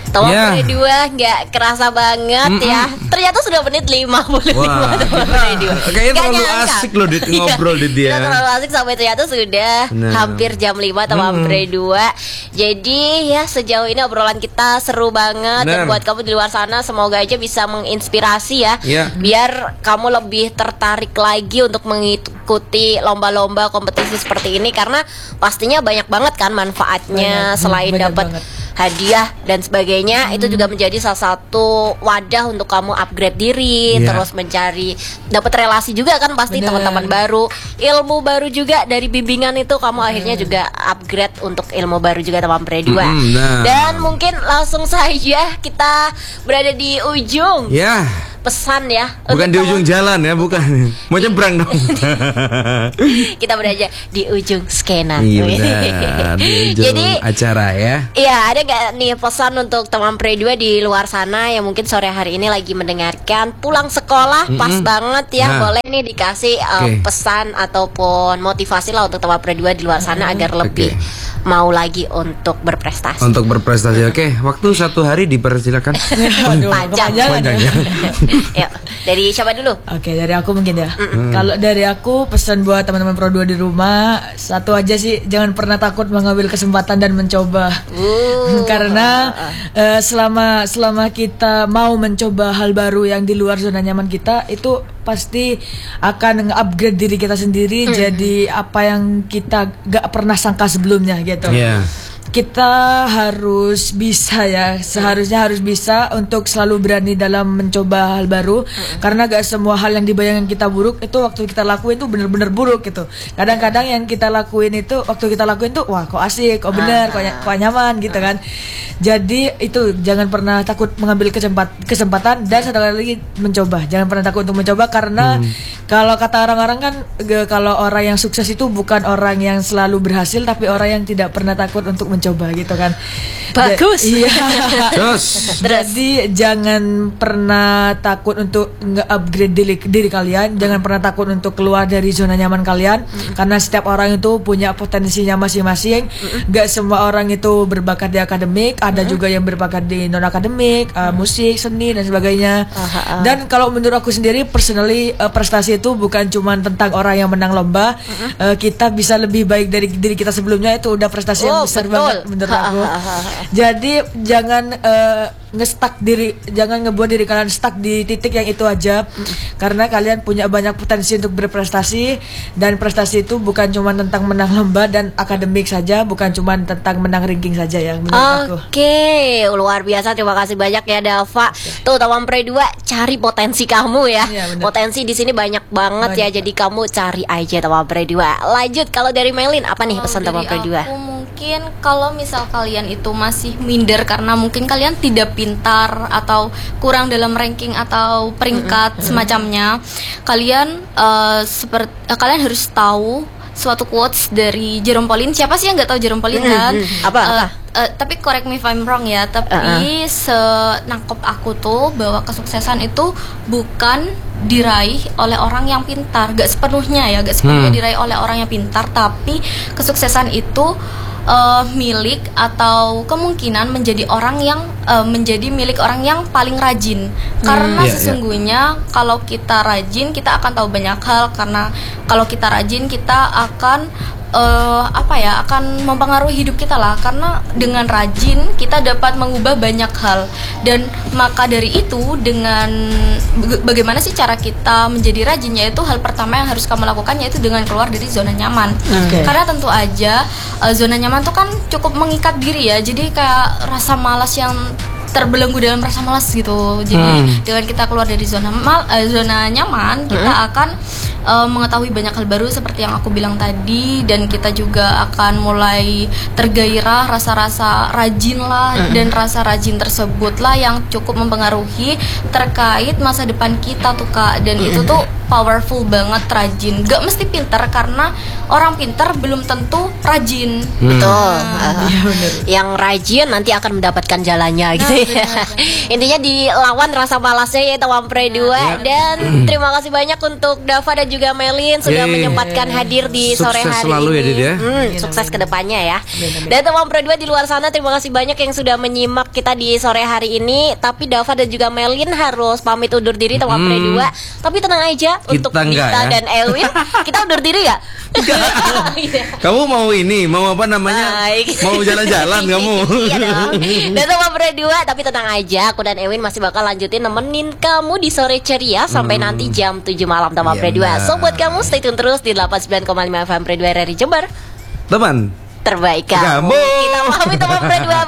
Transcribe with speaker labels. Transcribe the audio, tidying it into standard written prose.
Speaker 1: Tawapre 2 nggak kerasa banget ya. Ternyata sudah menit 55 Tawapre 2.
Speaker 2: Kayaknya terlalu asik loh Dit ngobrol Dit dia.
Speaker 1: Terlalu asik sampai ternyata sudah hampir jam 5 Tawapre 2. Jadi ya sejauh ini obrolan kita seru banget. Dan buat kamu di luar sana semoga aja bisa menginspirasi ya. Biar kamu lebih tertarik lagi untuk mengikuti lomba-lomba kompetisi seperti ini, karena pastinya banyak banget kan manfaatnya. Selain dapat hadiah dan sebagainya, itu juga menjadi salah satu wadah untuk kamu upgrade diri, terus mencari dapat relasi juga kan pasti, teman-teman baru, ilmu baru juga dari bimbingan itu kamu akhirnya juga upgrade untuk ilmu baru juga Tawampre 2. Dan mungkin langsung saja kita berada di ujung pesan ya.
Speaker 2: Bukan di ujung jalan ya, bukan. Mau nyebrang dong.
Speaker 1: Kita berada di ujung skena.
Speaker 2: Iya benar, di ujung jadi, acara ya.
Speaker 1: Iya, ada gak nih pesan untuk Tawampre 2 di luar sana yang mungkin sore hari ini lagi mendengarkan pulang sekolah, pas banget ya. Boleh nih dikasih pesan ataupun motivasi lah untuk Tawampre 2 di luar sana agar lebih mau lagi untuk berprestasi.
Speaker 2: Untuk berprestasi. Waktu 1 hari dipersilakan.
Speaker 1: Panjang ya. Yuk, dari siapa dulu?
Speaker 3: Oke, dari aku mungkin ya. Kalau dari aku pesan buat teman-teman Pro 2 di rumah, satu aja sih, jangan pernah takut mengambil kesempatan dan mencoba. Karena selama kita mau mencoba hal baru yang di luar zona nyaman kita, itu pasti akan nge-upgrade diri kita sendiri jadi apa yang kita gak pernah sangka sebelumnya gitu. Kita harus bisa ya, seharusnya harus bisa untuk selalu berani dalam mencoba hal baru. Karena gak semua hal yang dibayangkan kita buruk itu waktu kita lakuin itu benar-benar buruk gitu. Kadang-kadang yang kita lakuin itu waktu kita lakuin tuh wah kok asik, kok bener, kok nyaman gitu kan. Jadi itu jangan pernah takut mengambil kesempatan dan satu kali lagi mencoba. Jangan pernah takut untuk mencoba karena kalau kata orang-orang kan kalau orang yang sukses itu bukan orang yang selalu berhasil tapi orang yang tidak pernah takut untuk mencoba gitu kan.
Speaker 1: Bagus.
Speaker 3: Jadi jangan pernah takut untuk nge-upgrade diri kalian. Jangan pernah takut untuk keluar dari zona nyaman kalian. Karena setiap orang itu punya potensinya masing-masing. Gak semua orang itu berbakat di akademik. Ada juga yang berbakat di non akademik, musik, seni dan sebagainya. Dan kalau menurut aku sendiri personally, prestasi itu bukan cuma tentang orang yang menang lomba. Kita bisa lebih baik dari diri kita sebelumnya, itu udah prestasi yang besar banget menurut aku. Jadi jangan jangan ngebuat diri kalian stuck di titik yang itu aja. Karena kalian punya banyak potensi untuk berprestasi, dan prestasi itu bukan cuma tentang menang lomba dan akademik saja, bukan cuma tentang menang ranking saja ya menurut aku.
Speaker 1: Oke, luar biasa, terima kasih banyak ya Dava. Tuh Tawampre 2 cari potensi kamu ya. Potensi di sini banyak banget ya. Jadi kamu cari aja Tawampre 2. Lanjut, kalau dari Melin apa nih pesan Tawampre 2?
Speaker 4: Mungkin kalau misal kalian itu masih minder karena mungkin kalian tidak pintar atau kurang dalam ranking atau peringkat semacamnya, kalian kalian harus tahu suatu quotes dari Jerome Pauline. Siapa sih yang nggak tahu Jerome Pauline kan? Tapi correct me if I'm wrong ya. Tapi senangkep aku tuh bahwa kesuksesan itu bukan diraih oleh orang yang pintar. Gak sepenuhnya diraih oleh orang yang pintar. Tapi kesuksesan itu milik atau kemungkinan menjadi milik orang yang paling rajin. Karena sesungguhnya kalau kita rajin kita akan tahu banyak hal. Karena kalau kita rajin kita akan akan mempengaruhi hidup kita lah. Karena dengan rajin kita dapat mengubah banyak hal. Dan maka dari itu, dengan bagaimana sih cara kita menjadi rajin, yaitu hal pertama yang harus kamu lakukan yaitu dengan keluar dari zona nyaman. Karena tentu aja zona nyaman tuh kan cukup mengikat diri ya. Jadi kayak rasa malas yang terbelenggu dalam rasa malas gitu. Jadi dengan kita keluar dari zona nyaman, kita akan mengetahui banyak hal baru seperti yang aku bilang tadi, dan kita juga akan mulai tergairah rasa-rasa rajin lah, dan rasa rajin tersebut lah yang cukup mempengaruhi terkait masa depan kita tuh Kak. Dan itu tuh powerful banget, rajin. Gak mesti pintar, karena orang pintar belum tentu rajin.
Speaker 1: Betul. Yang rajin nanti akan mendapatkan jalannya gitu ya. Intinya dilawan rasa malasnya ya Tawampre 2. Dan terima kasih banyak untuk Dava dan juga Melin sudah menyempatkan hadir di sore hari
Speaker 2: selalu
Speaker 1: ini.
Speaker 2: Ya,
Speaker 1: sukses kedepannya ya. Dan teman Pro 2 di luar sana, terima kasih banyak yang sudah menyimak kita di sore hari ini. Tapi Dava dan juga Melin harus pamit undur diri teman Pro 2. Tapi tenang aja, untuk Dita dan Elwin kita undur diri ya.
Speaker 2: Kamu mau apa namanya? Mau jalan-jalan kamu?
Speaker 1: Iya dong. Dan teman Pro 2, tapi tenang aja, aku dan Elwin masih bakal lanjutin nemenin kamu di sore ceria sampai nanti jam 7 malam teman Pro 2. So buat kamu stay tune terus di 89,5 FM Pro 2 RRI Jember.
Speaker 2: Teman
Speaker 1: terbaik kamu. Kita pamit teman Pro 2.